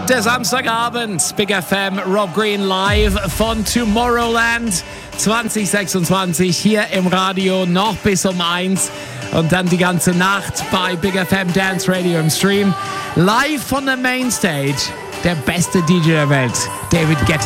Der Samstagabend, Big FM, Rob Green live von Tomorrowland 2026 hier im Radio noch bis um 1 und dann die ganze Nacht bei Big FM Dance Radio im Stream. Live von der Mainstage, der beste DJ der Welt, David Guetta.